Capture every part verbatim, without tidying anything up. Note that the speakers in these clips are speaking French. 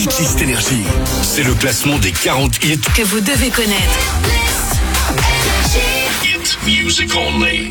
Hitlist Énergie. C'est le classement des quarante hits que vous devez connaître. Hit music only.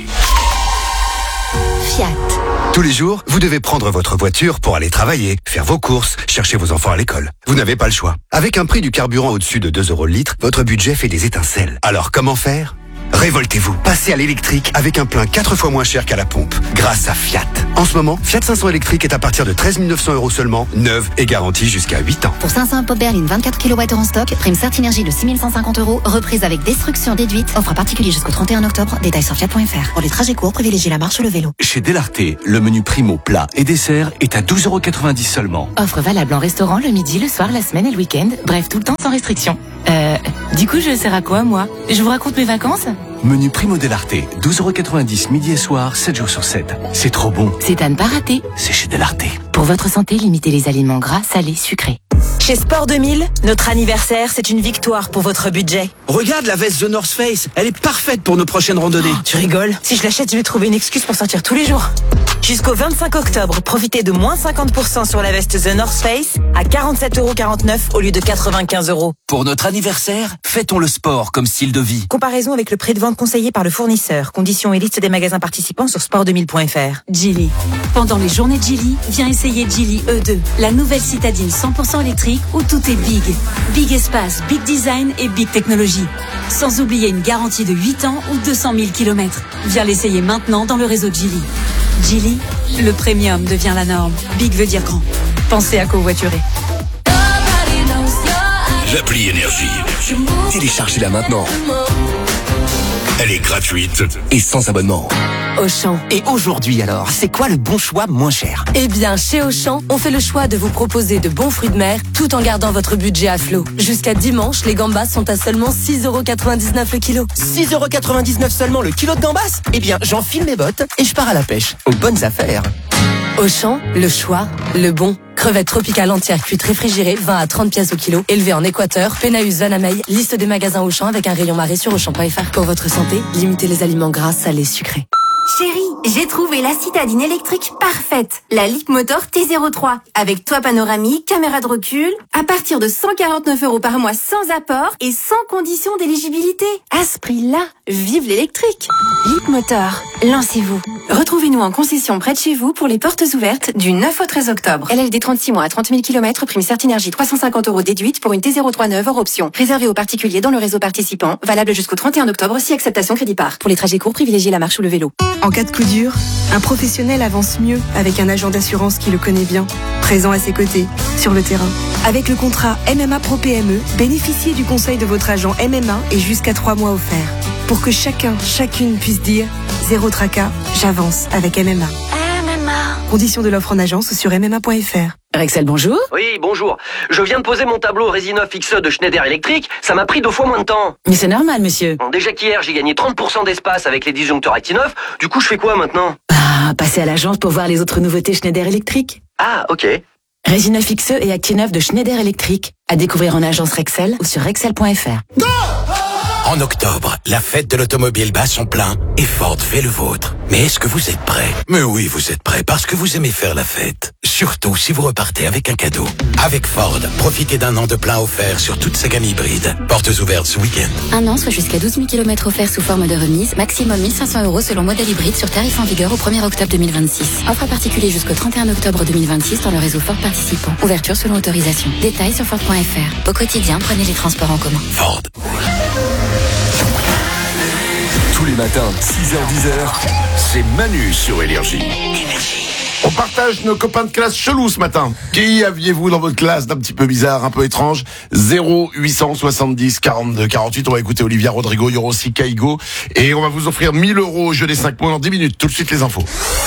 Fiat. Tous les jours, vous devez prendre votre voiture pour aller travailler, faire vos courses, chercher vos enfants à l'école. Vous n'avez pas le choix. Avec un prix du carburant au-dessus de deux euros le litre, votre budget fait des étincelles. Alors comment faire ? Révoltez-vous. Passez à l'électrique avec un plein quatre fois moins cher qu'à la pompe. Grâce à Fiat. En ce moment, Fiat cinq cents électrique est à partir de treize mille neuf cents euros seulement, neuve et garantie jusqu'à huit ans. Pour cinq cents pop berline vingt-quatre kilowattheures en stock, prime Certinergie de six mille cent cinquante euros, reprise avec destruction déduite. Offre à particulier jusqu'au trente et un octobre. Détails sur fiat point f r. Pour les trajets courts, privilégiez la marche ou le vélo. Chez Delarte, le menu primo plat et dessert est à douze euros quatre-vingt-dix seulement. Offre valable en restaurant le midi, le soir, la semaine et le week-end. Bref, tout le temps sans restriction. Euh, du coup, je sers à quoi, moi ? Je vous raconte mes vacances ? Menu primo Delarte, douze euros quatre-vingt-dix midi et soir, sept jours sur sept. C'est trop bon. C'est à ne pas rater. C'est chez Delarte. Pour votre santé, limitez les aliments gras, salés, sucrés. Chez Sport deux mille, notre anniversaire, c'est une victoire pour votre budget. Regarde la veste The North Face, elle est parfaite pour nos prochaines randonnées. Oh, tu rigoles ? Si je l'achète, je vais trouver une excuse pour sortir tous les jours. Jusqu'au vingt-cinq octobre, profitez de moins cinquante pour cent sur la veste The North Face à quarante-sept euros quarante-neuf au lieu de quatre-vingt-quinze euros. Pour notre anniversaire, fêtons le sport comme style de vie. Comparaison avec le prix de vente conseillé par le fournisseur. Conditions et liste des magasins participants sur sport deux mille point f r. Geely. Pendant les journées Geely, viens essayer Geely E deux, la nouvelle citadine cent pour cent électrique où tout est big. Big espace, big design et big technologie. Sans oublier une garantie de huit ans ou deux cent mille kilomètres. Viens l'essayer maintenant dans le réseau Geely. Geely, le premium devient la norme. Big veut dire grand. Pensez à covoiturer. L'appli Énergie. Téléchargez-la maintenant. Elle est gratuite et sans abonnement. Auchan. Et aujourd'hui alors, c'est quoi le bon choix moins cher ? Eh bien, chez Auchan, on fait le choix de vous proposer de bons fruits de mer tout en gardant votre budget à flot. Jusqu'à dimanche, les gambas sont à seulement six euros quatre-vingt-dix-neuf le kilo. six euros quatre-vingt-dix-neuf seulement le kilo de gambas ? Eh bien, j'enfile mes bottes et je pars à la pêche. Aux bonnes affaires. Auchan, le choix, le bon. Crevettes tropicales entières cuites réfrigérées, vingt à trente pièces au kilo. Élevées en Équateur, Pénaus, Vanamey. Liste des magasins Auchan avec un rayon marée sur auchan point f r. Pour votre santé, limitez les aliments gras, salés, sucrés. Chérie, j'ai trouvé la citadine électrique parfaite. La Leapmotor T zéro trois. Avec toit panoramique, caméra de recul. À partir de cent quarante-neuf euros par mois sans apport et sans condition d'éligibilité. À ce prix-là, vive l'électrique. Leapmotor, lancez-vous. Retrouvez-nous en concession près de chez vous pour les portes ouvertes du neuf au treize octobre. L L D trente-six mois à trente mille kilomètres, prime Certinergie trois cent cinquante euros déduite pour une T zéro trois neuve hors option. Réservé aux particuliers dans le réseau participant. Valable jusqu'au trente et un octobre si acceptation crédit par. Pour les trajets courts, privilégiez la marche ou le vélo. En cas de coup dur, un professionnel avance mieux avec un agent d'assurance qui le connaît bien, présent à ses côtés, sur le terrain. Avec le contrat M M A Pro P M E, bénéficiez du conseil de votre agent M M A et jusqu'à trois mois offerts. Pour que chacun, chacune puisse dire « Zéro tracas, j'avance avec M M A ». M M A. Conditions de l'offre en agence sur m m a point f r. Rexel, bonjour. Oui, bonjour. Je viens de poser mon tableau Resinov X E de Schneider Electric. Ça m'a pris deux fois moins de temps. Mais c'est normal, monsieur. Bon, déjà qu'hier, j'ai gagné trente pour cent d'espace avec les disjoncteurs Actineuf. Du coup, je fais quoi maintenant ? Bah, passez à l'agence pour voir les autres nouveautés Schneider Electric. Ah, ok. Resinov X E et Actineuf de Schneider Electric. À découvrir en agence Rexel ou sur rexel point f r. En octobre, la fête de l'automobile bat son plein et Ford fait le vôtre. Mais est-ce que vous êtes prêts ? Mais oui, vous êtes prêts parce que vous aimez faire la fête. Surtout si vous repartez avec un cadeau. Avec Ford, profitez d'un an de plein offert sur toute sa gamme hybride. Portes ouvertes ce week-end. Un an, soit jusqu'à douze mille kilomètres offerts sous forme de remise. Maximum mille cinq cents euros selon modèle hybride sur tarif en vigueur au premier octobre deux mille vingt-six. Offre à particulier jusqu'au trente et un octobre deux mille vingt-six dans le réseau Ford participant. Ouverture selon autorisation. Détails sur Ford point f r. Au quotidien, prenez les transports en commun. Ford. Tous les matins, six heures dix heures, C'est Manu sur Énergie. On partage nos copains de classe chelous ce matin. Qui aviez-vous dans votre classe d'un petit peu bizarre, un peu étrange ? zéro huit cent soixante-dix quarante-deux quarante-huit. On va écouter Olivia Rodrigo, il y aura aussi Kaigo. Et on va vous offrir mille euros au jeu des cinq mots dans dix minutes. Tout de suite les infos.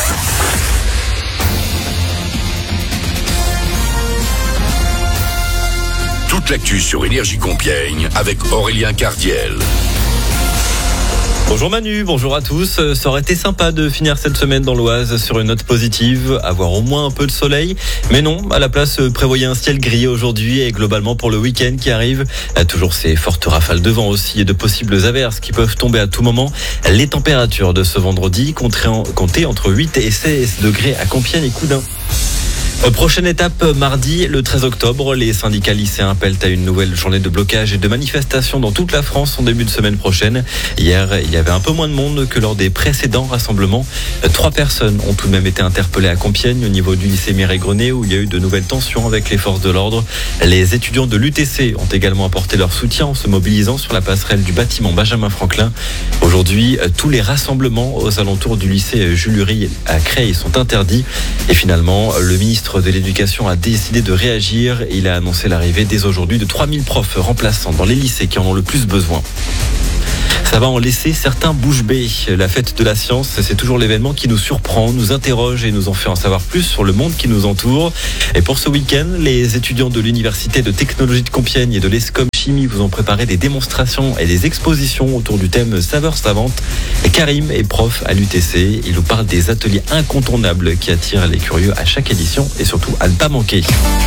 Toute l'actu sur Énergie Compiègne avec Aurélien Cardiel. Bonjour Manu, bonjour à tous. Ça aurait été sympa de finir cette semaine dans l'Oise sur une note positive, avoir au moins un peu de soleil. Mais non, à la place, prévoyez un ciel gris aujourd'hui et globalement pour le week-end qui arrive. Toujours ces fortes rafales de vent aussi et de possibles averses qui peuvent tomber à tout moment. Les températures de ce vendredi comptaient entre huit et seize degrés à Compiègne et Coudun. Prochaine étape, mardi, le treize octobre, les syndicats lycéens appellent à une nouvelle journée de blocage et de manifestation dans toute la France en début de semaine prochaine. Hier, il y avait un peu moins de monde que lors des précédents rassemblements. Trois personnes ont tout de même été interpellées à Compiègne au niveau du lycée Mireille-Grenet où il y a eu de nouvelles tensions avec les forces de l'ordre. Les étudiants de l'U T C ont également apporté leur soutien en se mobilisant sur la passerelle du bâtiment Benjamin Franklin. Aujourd'hui, tous les rassemblements aux alentours du lycée Jules Lurie à Creil sont interdits. Et finalement, le ministre de l'Éducation a décidé de réagir. Il a annoncé l'arrivée dès aujourd'hui de trois mille profs remplaçants dans les lycées qui en ont le plus besoin. Ça va en laisser certains bouche bée. La fête de la science, c'est toujours l'événement qui nous surprend, nous interroge et nous en fait en savoir plus sur le monde qui nous entoure. Et pour ce week-end, les étudiants de l'Université de technologie de Compiègne et de l'ESCOM Chimie vous ont préparé des démonstrations et des expositions autour du thème saveurs savantes. Et Karim est prof à l'U T C. Il nous parle des ateliers incontournables qui attirent les curieux à chaque édition et surtout à ne pas manquer.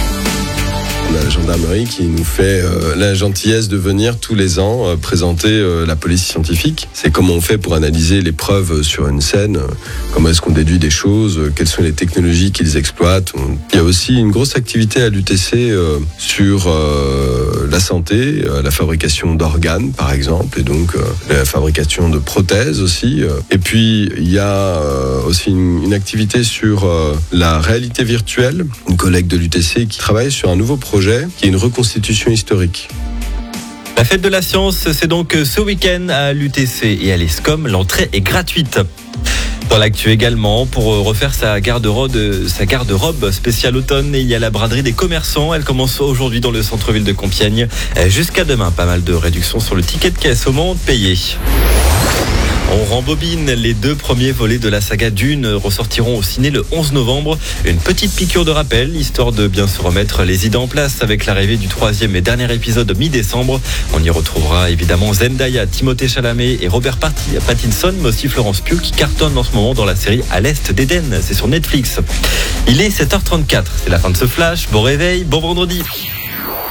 On a la gendarmerie qui nous fait euh, la gentillesse de venir tous les ans euh, présenter euh, la police scientifique. C'est comment on fait pour analyser les preuves sur une scène, euh, comment est-ce qu'on déduit des choses, euh, quelles sont les technologies qu'ils exploitent. On... Il y a aussi une grosse activité à l'U T C euh, sur euh, la santé, euh, la fabrication d'organes par exemple, et donc euh, la fabrication de prothèses aussi. Euh. Et puis il y a euh, aussi une, une activité sur euh, la réalité virtuelle. Une collègue de l'U T C qui travaille sur un nouveau projet qui est une reconstitution historique. La fête de la science, c'est donc ce week-end à l'U T C et à l'ESCOM. L'entrée est gratuite. Dans l'actu également, pour refaire sa garde-robe, sa garde-robe spéciale automne, il y a la braderie des commerçants. Elle commence aujourd'hui dans le centre-ville de Compiègne. Jusqu'à demain, pas mal de réductions sur le ticket de caisse au moment de payer. On rembobine, les deux premiers volets de la saga Dune ressortiront au ciné le onze novembre. Une petite piqûre de rappel, histoire de bien se remettre les idées en place avec l'arrivée du troisième et dernier épisode mi-décembre. On y retrouvera évidemment Zendaya, Timothée Chalamet et Robert Pattinson, mais aussi Florence Pugh qui cartonne en ce moment dans la série À l'Est d'Éden. C'est sur Netflix. Il est sept heures trente-quatre, c'est la fin de ce flash. Bon réveil, bon vendredi.